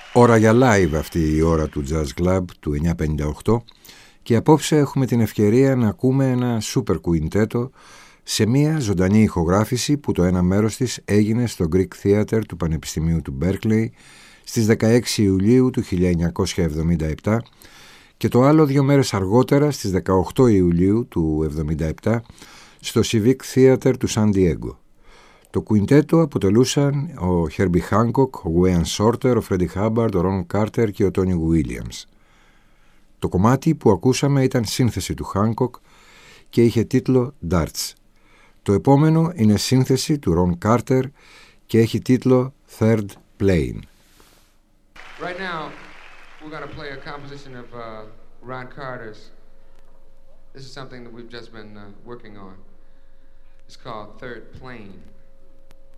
Ώρα για live αυτή η ώρα του Jazz Club του 958 και απόψε έχουμε την ευκαιρία να ακούμε ένα super quintetto σε μια ζωντανή ηχογράφηση που το ένα μέρος της έγινε στο Greek Theater του Πανεπιστημίου του Berkeley στις 16 Ιουλίου του 1977 και το άλλο 2 μέρες αργότερα στις 18 Ιουλίου του 1977 στο Civic Theater του San Diego. Το κουιντέτο αποτελούσαν ο Herbie Hancock, ο Wayne Shorter, ο Freddie Hubbard, ο Ron Carter και ο Tony Williams. Το κομμάτι που ακούσαμε ήταν σύνθεση του Hancock και είχε τίτλο Darts. Το επόμενο είναι σύνθεση του Ron Carter και έχει τίτλο Third Plane. Right now, we're going to play a composition of Ron Carter's. This is something that we've just been working on. It's called Third Plane.